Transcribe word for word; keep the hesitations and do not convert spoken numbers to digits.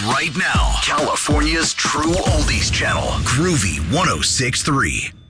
right now. California's True Oldies Channel. Groovy one oh six point three.